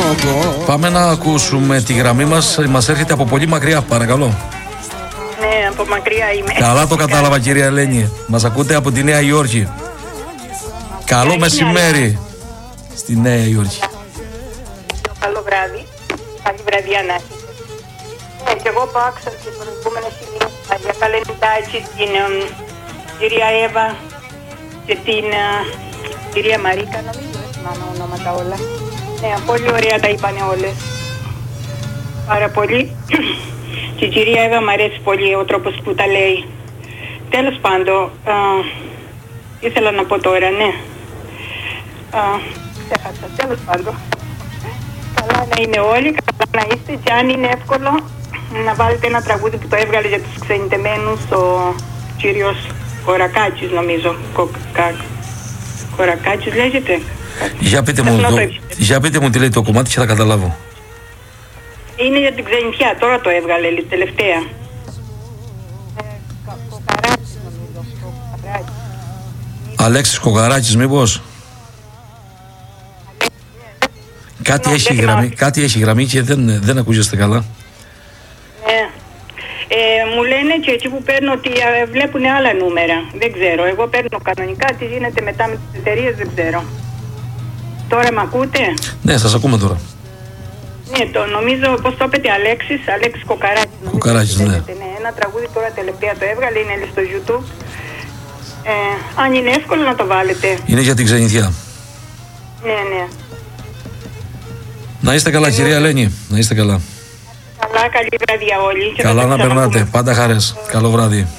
Πάμε να ακούσουμε τη γραμμή μας. Μας έρχεται από πολύ μακριά, παρακαλώ. Ναι, από μακριά είμαι. Καλά το κατάλαβα, κυρία Ελένη. Μας ακούτε από τη Νέα Υόρκη. Καλό μεσημέρι στη Νέα Υόρκη. Καλό βράδυ. Καλή βραδιά να έχετε. Ναι, και εγώ που άκουσα την προηγούμενη στιγμή για Καλενιτάκη, την κυρία Εύα και την κυρία Μαρίκα, νομίζω δεν θυμάμαι ονόματα όλα. Ναι, πολύ ωραία τα είπανε όλες. Πάρα πολύ. Και η κυρία Εύα μου αρέσει πολύ ο τρόπος που τα λέει. Τέλος πάντων, ήθελα να πω τώρα, ναι. Ξέχασα, τέλος πάντων. Καλά να είναι όλοι, καλά να είστε και αν είναι εύκολο να βάλετε ένα τραγούδι που το έβγαλε για τους ξενιτεμένους ο κύριος Κορακάκης, νομίζω. Κορακάκης λέγεται. Για πείτε μου τι λέει το κομμάτι και θα καταλάβω. Είναι για την ξενιτιά, τώρα το έβγαλε τελευταία. Κοκαράκης νομίζω. Αλέξης Κοκαράκης μήπως? Κάτι έχει γραμμή και δεν ακούγεστε καλά. Ναι. Μου λένε και εκεί που παίρνω ότι βλέπουν άλλα νούμερα. Δεν ξέρω. Εγώ παίρνω κανονικά. Τι γίνεται μετά με τις εταιρείες δεν ξέρω. Τώρα με ακούτε? Ναι, σας ακούμε τώρα. Ναι, το νομίζω, πώς το είπετε, Αλέξης Κοκαράκης. Κοκαράκης, ναι. Ένα τραγούδι τώρα τελευταία το έβγαλε, είναι στο YouTube. Αν είναι εύκολο να το βάλετε. Είναι για την ξενιτιά. Ναι, ναι. Να είστε καλά, κυρία Ελένη. Να είστε καλά. Καλά, καλή βράδυ όλοι. Καλά να περνάτε. Πάντα χαρές. Καλό βράδυ.